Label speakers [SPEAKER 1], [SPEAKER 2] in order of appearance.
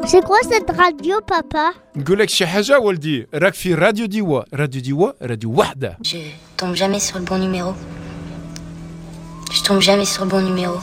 [SPEAKER 1] C'est quoi cette radio, papa?
[SPEAKER 2] نقولك شي حاجة ولدي، راك في راديو ديوا، راديو ديوا راديو وحدة.
[SPEAKER 3] Je tombe jamais sur le bon numéro. Je tombe jamais sur le bon numéro.